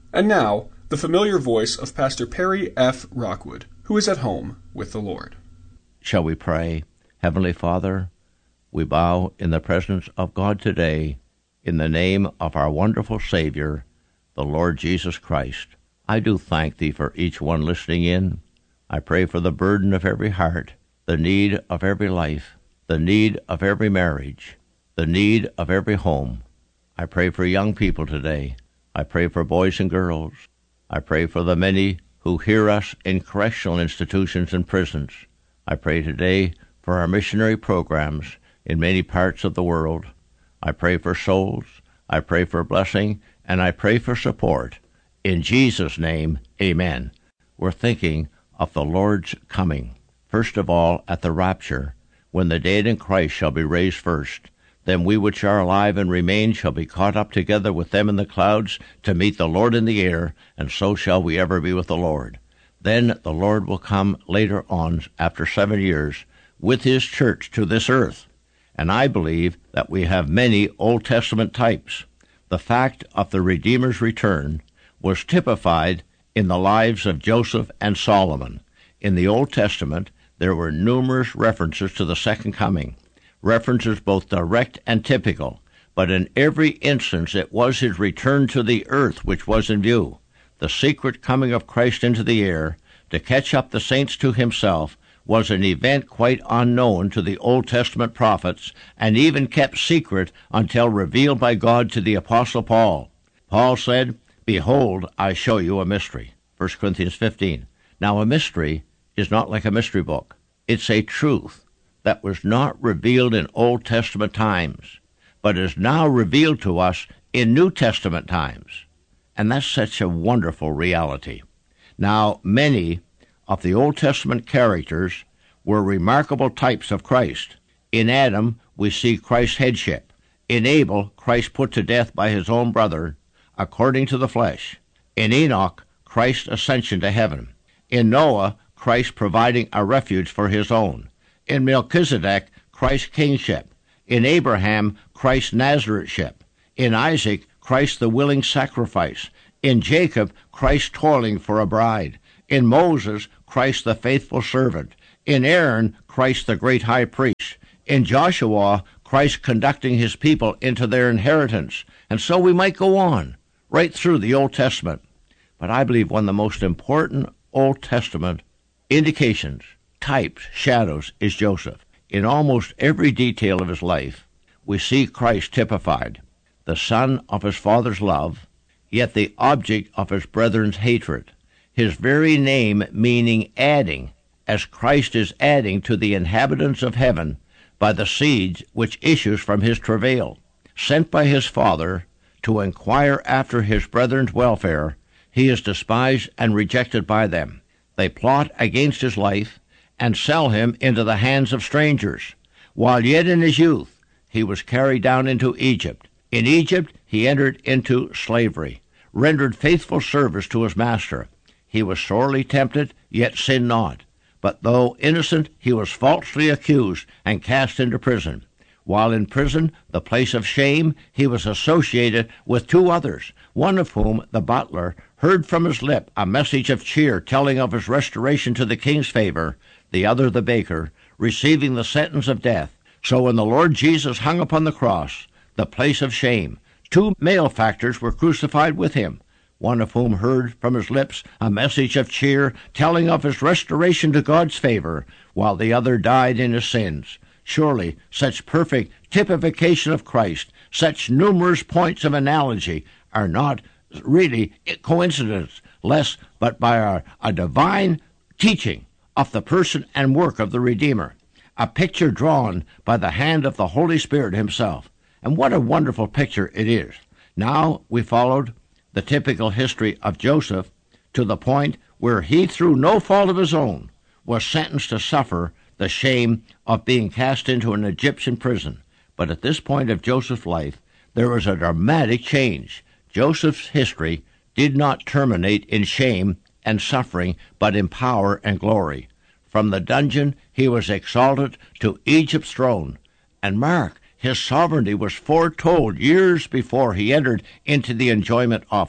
And now, the familiar voice of Pastor Perry F. Rockwood, who is at home with the Lord. Shall we pray? Heavenly Father, we bow in the presence of God today in the name of our wonderful Savior, the Lord Jesus Christ. I do thank Thee for each one listening in. I pray for the burden of every heart, the need of every life, the need of every marriage, the need of every home. I pray for young people today. I pray for boys and girls. I pray for the many who hear us in correctional institutions and prisons. I pray today for our missionary programs in many parts of the world. I pray for souls. I pray for blessing, and I pray for support. In Jesus' name, amen. We're thinking of the Lord's coming. First of all, at the rapture, when the dead in Christ shall be raised first. Then we which are alive and remain shall be caught up together with them in the clouds to meet the Lord in the air, and so shall we ever be with the Lord. Then the Lord will come later on, after 7 years, with his church to this earth. And I believe that we have many Old Testament types. The fact of the Redeemer's return was typified in the lives of Joseph and Solomon. In the Old Testament, there were numerous references to the second coming. References both direct and typical, but in every instance it was his return to the earth which was in view. The secret coming of Christ into the air, to catch up the saints to himself, was an event quite unknown to the Old Testament prophets, and even kept secret until revealed by God to the Apostle Paul. Paul said, "Behold, I show you a mystery." 1 Corinthians 15. Now a mystery is not like a mystery book. It's a truth that was not revealed in Old Testament times, but is now revealed to us in New Testament times. And that's such a wonderful reality. Now, many of the Old Testament characters were remarkable types of Christ. In Adam, we see Christ's headship. In Abel, Christ put to death by his own brother, according to the flesh. In Enoch, Christ's ascension to heaven. In Noah, Christ providing a refuge for his own. In Melchizedek, Christ's kingship. In Abraham, Christ's Nazarethship. In Isaac, Christ the willing sacrifice. In Jacob, Christ toiling for a bride. In Moses, Christ the faithful servant. In Aaron, Christ the great high priest. In Joshua, Christ conducting his people into their inheritance. And so we might go on, right through the Old Testament. But I believe one of the most important Old Testament indications, types, shadows, is Joseph. In almost every detail of his life, we see Christ typified, the son of his father's love, yet the object of his brethren's hatred. His very name meaning adding, as Christ is adding to the inhabitants of heaven by the seed which issues from his travail. Sent by his father to inquire after his brethren's welfare, he is despised and rejected by them. They plot against his life and sell him into the hands of strangers. While yet in his youth, he was carried down into Egypt. In Egypt, he entered into slavery, rendered faithful service to his master. He was sorely tempted, yet sinned not. But though innocent, he was falsely accused and cast into prison. While in prison, the place of shame, he was associated with two others, one of whom, the butler, heard from his lip a message of cheer telling of his restoration to the king's favor, the other, the baker, receiving the sentence of death. So when the Lord Jesus hung upon the cross, the place of shame, two malefactors were crucified with him, one of whom heard from his lips a message of cheer telling of his restoration to God's favor, while the other died in his sins. Surely such perfect typification of Christ, such numerous points of analogy, are not really coincidence, less but by a divine teaching of the person and work of the Redeemer, a picture drawn by the hand of the Holy Spirit himself. And what a wonderful picture it is. Now we followed the typical history of Joseph to the point where he, through no fault of his own, was sentenced to suffer the shame of being cast into an Egyptian prison. But at this point of Joseph's life, there was a dramatic change. Joseph's history did not terminate in shame and suffering, but in power and glory. From the dungeon he was exalted to Egypt's throne. And mark, his sovereignty was foretold years before he entered into the enjoyment of it.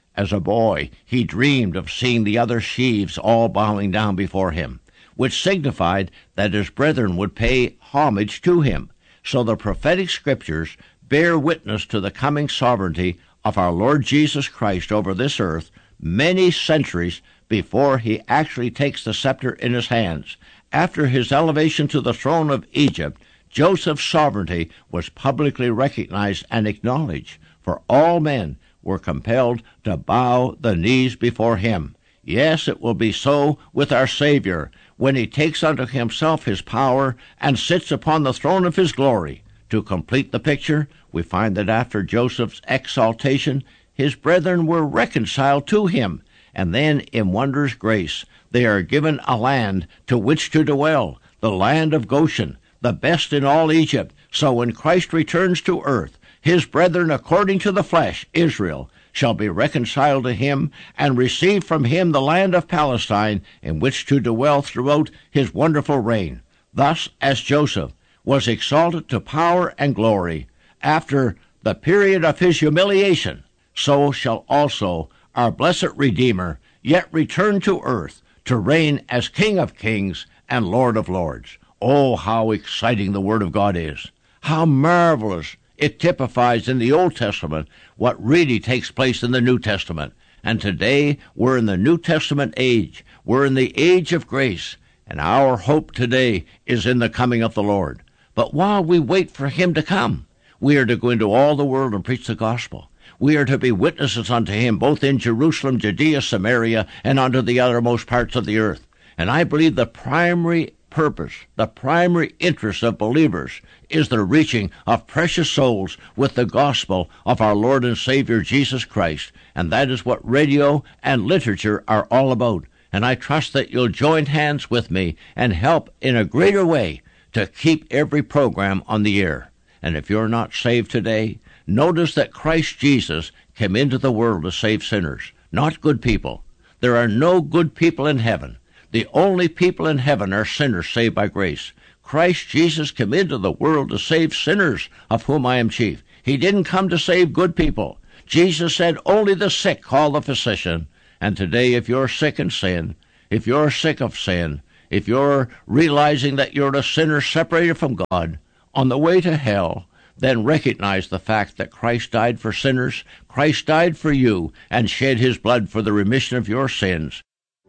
As a boy, he dreamed of seeing the other sheaves all bowing down before him, which signified that his brethren would pay homage to him. So the prophetic scriptures bear witness to the coming sovereignty of our Lord Jesus Christ over this earth many centuries before he actually takes the scepter in his hands. After his elevation to the throne of Egypt, Joseph's sovereignty was publicly recognized and acknowledged, for all men were compelled to bow the knees before him. Yes, it will be so with our Savior when he takes unto himself his power and sits upon the throne of his glory. To complete the picture, we find that after Joseph's exaltation, his brethren were reconciled to him, and then in wondrous grace they are given a land to which to dwell, the land of Goshen, the best in all Egypt. So when Christ returns to earth, his brethren according to the flesh, Israel, shall be reconciled to him and receive from him the land of Palestine in which to dwell throughout his wonderful reign. Thus, as Joseph was exalted to power and glory after the period of his humiliation, so shall also our blessed Redeemer yet return to earth to reign as King of kings and Lord of lords. Oh, how exciting the Word of God is! How marvelous it typifies in the Old Testament what really takes place in the New Testament. And today we're in the New Testament age. We're in the age of grace, and our hope today is in the coming of the Lord. But while we wait for him to come, we are to go into all the world and preach the gospel. We are to be witnesses unto him, both in Jerusalem, Judea, Samaria, and unto the uttermost parts of the earth. And I believe the primary purpose, the primary interest of believers is the reaching of precious souls with the gospel of our Lord and Savior Jesus Christ. And that is what radio and literature are all about. And I trust that you'll join hands with me and help in a greater way to keep every program on the air. And if you're not saved today, notice that Christ Jesus came into the world to save sinners, not good people. There are no good people in heaven. The only people in heaven are sinners saved by grace. Christ Jesus came into the world to save sinners, of whom I am chief. He didn't come to save good people. Jesus said, only the sick call the physician. And today, if you're sick in sin, if you're sick of sin, if you're realizing that you're a sinner separated from God, on the way to hell, then recognize the fact that Christ died for sinners. Christ died for you and shed his blood for the remission of your sins.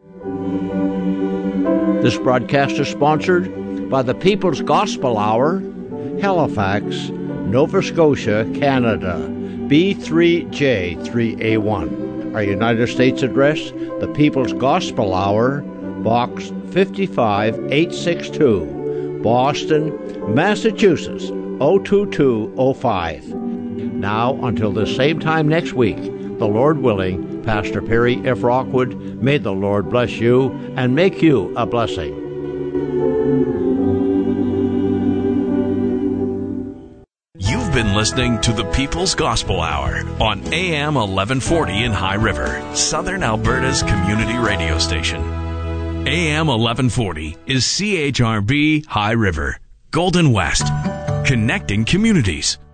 This broadcast is sponsored by the People's Gospel Hour, Halifax, Nova Scotia, Canada, B3J3A1. Our United States address, the People's Gospel Hour, Box 55862, Boston, Massachusetts, 02205. Now, until the same time next week, the Lord willing, Pastor Perry F. Rockwood, may the Lord bless you and make you a blessing. You've been listening to the People's Gospel Hour on AM 1140 in High River, Southern Alberta's community radio station. AM 1140 is CHRB High River, Golden West, connecting communities.